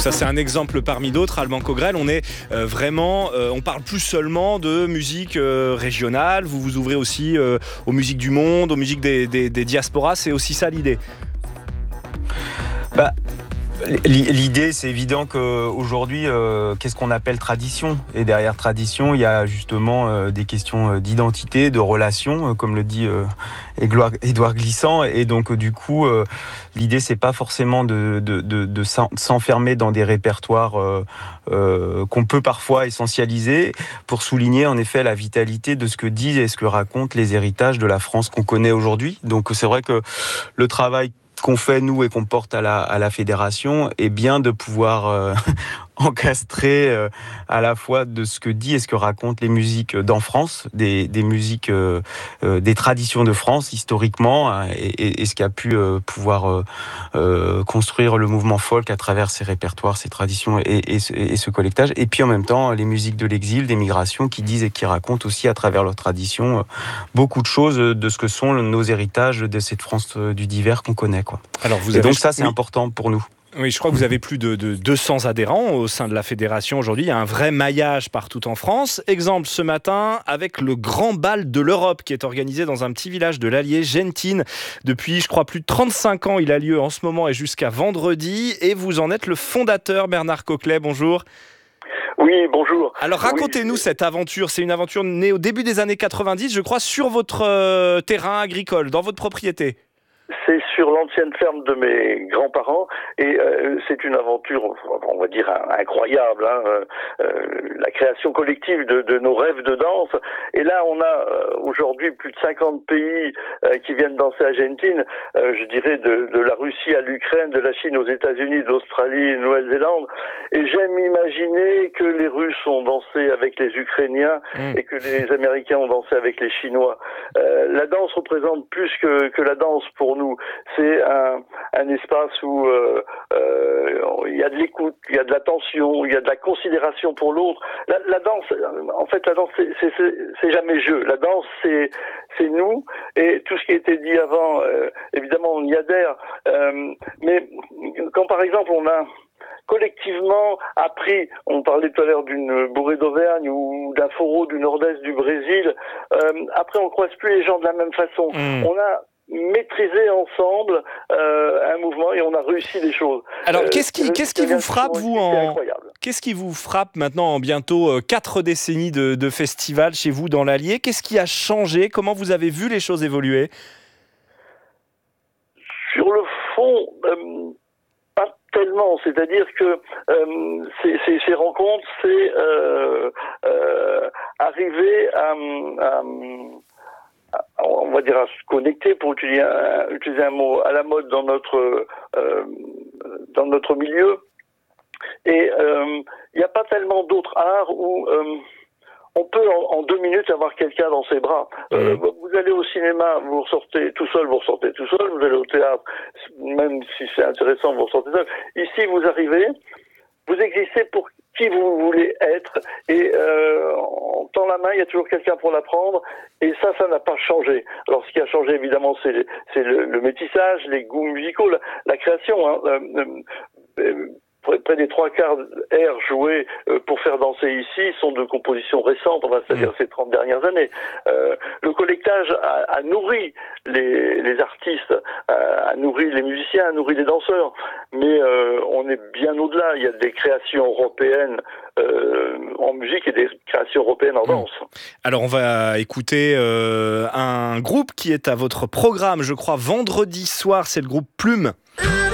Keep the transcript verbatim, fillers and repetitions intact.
ça c'est un exemple parmi d'autres. Alban Cogrel, on est euh, vraiment, euh, on parle plus seulement de musique euh, régionale. Vous vous ouvrez aussi euh, aux musiques du monde, aux musiques des, des, des diasporas. C'est aussi ça l'idée. Bah. L'idée, c'est évident qu'aujourd'hui, euh, qu'est-ce qu'on appelle tradition ? Et derrière tradition, il y a justement euh, des questions d'identité, de relations, euh, comme le dit euh, Édouard Glissant. Et donc, euh, du coup, euh, l'idée, c'est pas forcément de, de, de, de s'enfermer dans des répertoires euh, euh, qu'on peut parfois essentialiser, pour souligner en effet la vitalité de ce que disent et ce que racontent les héritages de la France qu'on connaît aujourd'hui. Donc, c'est vrai que le travail qu'on fait nous et qu'on porte à la, à la fédération est bien de pouvoir euh, encastrer euh, à la fois de ce que dit et ce que racontent les musiques d'en France, des, des musiques, euh, euh, des traditions de France historiquement, hein, et, et, et ce qu'a pu euh, pouvoir euh, euh, construire le mouvement folk à travers ses répertoires, ses traditions et, et, et ce collectage. Et puis en même temps, les musiques de l'exil, des migrations qui disent et qui racontent aussi à travers leurs traditions euh, beaucoup de choses de ce que sont nos héritages de cette France euh, du divers qu'on connaît, quoi. Alors vous et avez... donc ça, c'est oui. important pour nous. Oui, je crois que vous avez plus de, de deux cents adhérents au sein de la fédération aujourd'hui. Il y a un vrai maillage partout en France. Exemple ce matin avec le Grand Bal de l'Europe qui est organisé dans un petit village de l'Allier, Gentine. Depuis, je crois, plus de trente-cinq ans, il a lieu en ce moment et jusqu'à vendredi. Et vous en êtes le fondateur, Bernard Coquelet. Bonjour. Oui, bonjour. Alors racontez-nous oui. cette aventure. C'est une aventure née au début des années quatre-vingt-dix, je crois, sur votre euh, terrain agricole, dans votre propriété. C'est sur l'ancienne ferme de mes grands-parents et euh, c'est une aventure, on va dire, incroyable, hein, euh, la création collective de, de nos rêves de danse. Et là, on a euh, aujourd'hui plus de cinquante pays euh, qui viennent danser à Gentine, euh, je dirais de, de la Russie à l'Ukraine, de la Chine aux États-Unis, de l'Australie, Nouvelle-Zélande. Et j'aime imaginer que les Russes ont dansé avec les Ukrainiens mmh. et que les Américains ont dansé avec les Chinois. Euh, la danse représente plus que, que la danse pour nous. C'est un, un espace où euh, euh, il y a de l'écoute, il y a de l'attention, il y a de la considération pour l'autre. La, la danse, en fait, la danse, c'est, c'est, c'est, c'est jamais jeu. La danse, c'est, c'est nous. Et tout ce qui a été dit avant, euh, évidemment, on y adhère. Euh, mais quand, par exemple, on a collectivement appris, on parlait tout à l'heure d'une bourrée d'Auvergne ou d'un faureau du nord-est du Brésil, euh, après on ne croise plus les gens de la même façon. Mmh. On a maîtriser ensemble euh, un mouvement et on a réussi des choses. Alors euh, qu'est-ce qui, qu'est-ce qui vous frappe vous en qu'est-ce qui vous frappe maintenant en bientôt euh, quatre décennies de, de festival chez vous dans l'Allier ? Qu'est-ce qui a changé ? Comment vous avez vu les choses évoluer ? Sur le fond, euh, pas tellement. C'est-à-dire que euh, ces, ces, ces rencontres, c'est euh, euh, arriver à, à on va dire à se connecter, pour utiliser un, utiliser un mot à la mode dans notre euh, dans notre milieu. Et il euh, n'y a pas tellement d'autres arts où euh, on peut en, en deux minutes avoir quelqu'un dans ses bras. Euh, vous allez au cinéma, vous ressortez tout seul, vous ressortez tout seul. Vous allez au théâtre, même si c'est intéressant, vous ressortez seul. Ici, vous arrivez, vous existez pour qui vous voulez être, et euh, on tend la main, il y a toujours quelqu'un pour la prendre, et ça, ça n'a pas changé. Alors, ce qui a changé, évidemment, c'est, c'est le, le métissage, les goûts musicaux, la, la création, hein, euh, euh, près des trois quarts airs joués euh, pour faire danser ici sont de compositions récentes, on va c'est-à-dire ces trente dernières années. Euh, le collectage a, a nourri les, les artistes, a, a nourri les musiciens, a nourri les danseurs, mais euh, on est bien au-delà. Il y a des créations européennes euh, en musique et des créations européennes en danse. Alors on va écouter euh, un groupe qui est à votre programme, je crois, vendredi soir, c'est le groupe Plume.